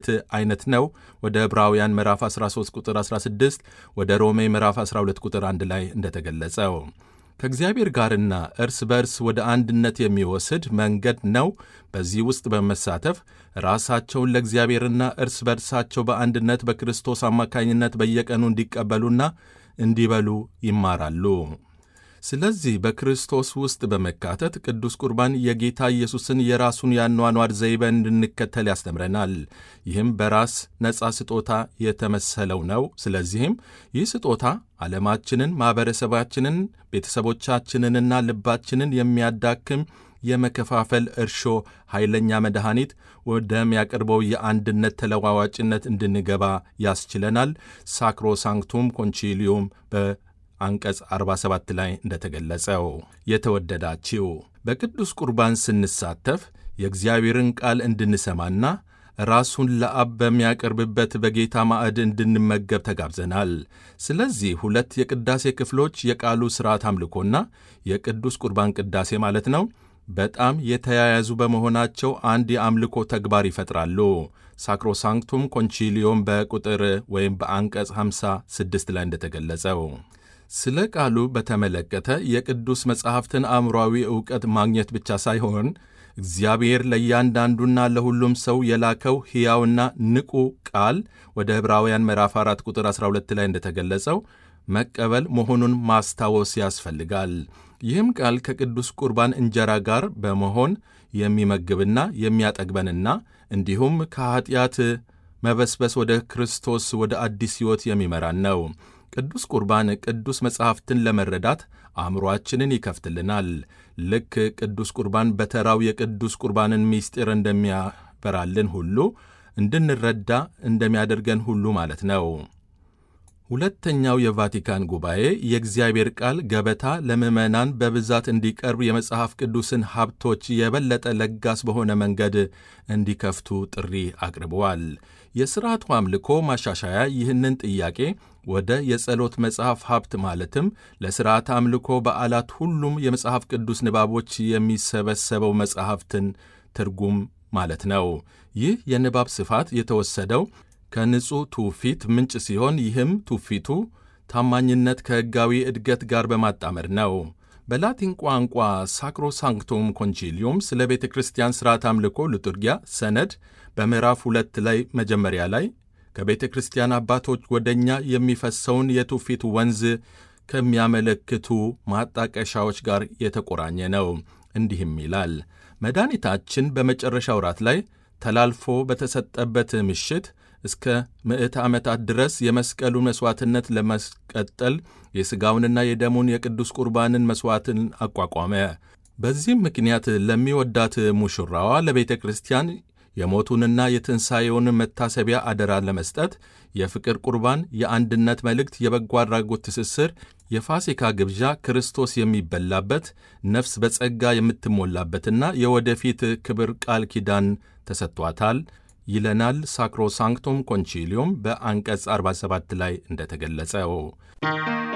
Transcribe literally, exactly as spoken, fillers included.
አይነት ነው ወደ ዕብራውያን ምዕራፍ አስራ ሦስት ቁጥር አስራ ስድስት ወደ ሮሜ ምዕራፍ አስራ ሁለት ቁጥር አንድ ላይ እንደተገለጸው ከእግዚአብሔር ጋርና እርስ በርስ ወደ አንድነት የሚወስድ መንገድ ነው። በዚህ ውስጥ በመሳተፍ ራሳቸውን ለእግዚአብሔርና እርስ በርሳቸው በአንድነት በክርስቶስ አማካኝነት በየቀኑ እንዲቀበሉና እንዲበሉ ይማራሉ። ስለዚህ በክርስቶስ ውስጥ በመካተት ቅዱስ ቁርባን የጌታ ኢየሱስን የራሱን የአኗኗር ዘይቤ እንድንከተል ያስተምረናል። ይህም በራስ ነጻ ስጦታ የተመሰለው ነው። ስለዚህም ይህ ስጦታ ዓለማችንን፣ ማኅበረሰባችንን፣ ቤተሰቦቻችንንና ልባችንን የሚያዳክም የመከፋፈል እርሾ ኃይለኛ መድኃኒት ወደሚያቀርበው የአንድነት ተለዋዋጭነት እንድንገባ ያስችለናል። ሳክሮ ሳንክቱም ኮንቺሊዩም በ አንቀጽ አርባ ሰባት ላይ እንደተገለጸው የተወደዳችው በቅዱስ ቁርባን ስንሳተፍ የእግዚአብሔርን ቃል እንድንሰማና ራሱን ለአብ በሚያቀርብበት በጌታ ማዕድ እንድንመገብ ተጋብዘናል። ስለዚህ ሁለት የቅዳሴ ክፍሎች የቃሉ ሥርዓት አምልኮና የቅዱስ ቁርባን ቅዳሴ ማለት ነው በጣም የተያያዙ በመሆናቸው አንድ የአምልኮ ተግባር ይፈጥራሉ። ሳክሮሳንክቱም ኮንቺሊዮም በቁጥር ወይም በአንቀጽ ሃምሳ ስድስት ላይ እንደተገለጸው ስለ ቃሉ በተመለከተ የቅዱስ መጻሕፍትን አእምሮአዊ ዕውቀት ማግኘት ብቻ ሳይሆን እግዚአብሔር ለእያንዳንዱና ለሁሉም ሰው የላከው ሕያውና ንቁ ቃል ወደ ዕብራውያን ምዕራፍ አራት ቁጥር አስራ ሁለት ላይ እንደተገለጸው መቀበል መሆኑን ማስታወስ ያስፈልጋል። ይህም ቃል ከቅዱስ ቁርባን እንጀራ ጋር በመሆን የሚመግብና የሚያጠግበንና እንዲሁም ከኀጢአት መበስበስ ወደ ክርስቶስ ወደ አዲስ ሕይወት የሚመራን ነው። ቅዱስ ቁርባን ቅዱስ መጻሕፍትን ለመረዳት አእምሮአችንን ይከፍትልናል። ልክ ቅዱስ ቁርባን በተራው የቅዱስ ቁርባንን ምስጢር እንደሚያበራልን ሁሉ እንድንረዳ እንደሚያደርገን ሁሉ ማለት ነው። ሁለተኛው የቫቲካን ጉባኤ የእግዚአብሔር ቃል ገበታ ለምዕመናን በብዛት እንዲቀርብ የመጽሐፍ ቅዱስን ሀብቶች የበለጠ ለጋስ በሆነ መንገድ እንዲከፍቱ ጥሪ አቅርበዋል። የሥርዓቱ አምልኮ ማሻሻያ ይህንን ጥያቄ ወደ የጸሎት መጽሐፍ ሀብት ማለትም ለሥርዓት አምልኮ በዓላት ሁሉም የመጽሐፍ ቅዱስ ንባቦች የሚሰበሰበው መጽሐፍትን ትርጉም ማለት ነው። ይህ የንባብ ስፋት የተወሰደው ከንጹሕ ትውፊት ምንጭ ሲሆን ይህም ትውፊቱ ታማኝነት ከሕጋዊ ዕድገት ጋር በማጣመር ነው። በላቲን ቋንቋ ሳክሮሳንክቱም ኮንቺሊዩም ስለ ቤተ ክርስቲያን ሥርዓት አምልኮ ሊቱርጊያ ሰነድ በምዕራፍ ሁለት ላይ መጀመሪያ ላይ ከቤተ ክርስቲያን አባቶች ወደ እኛ የሚፈሰውን የትውፊት ወንዝ ከሚያመለክቱ ማጣቀሻዎች ጋር የተቆራኘ ነው። እንዲህም ይላል። መድኃኒታችን በመጨረሻው ራት ላይ ተላልፎ በተሰጠበት ምሽት እስከ ምዕተ ዓመታት ድረስ የመስቀሉን መሥዋዕትነት ለማስቀጠል የሥጋውንና የደሙን የቅዱስ ቁርባንን መሥዋዕትን አቋቋመ። በዚህም ምክንያት ለሚወዳት ሙሽራዋ ለቤተ ክርስቲያን የሞቱንና የትንሣኤውን መታሰቢያ አደራ ለመስጠት የፍቅር ቁርባን፣ የአንድነት መልእክት፣ የበጎ አድራጎት ትስስር፣ የፋሲካ ግብዣ፣ ክርስቶስ የሚበላበት ነፍስ በጸጋ የምትሞላበትና የወደፊት ክብር ቃል ኪዳን ተሰጥቷታል ይለናል ሳክሮሳንክቱም ኮንቺሊዩም በአንቀጽ አርባ ሰባት ላይ እንደተገለጸው።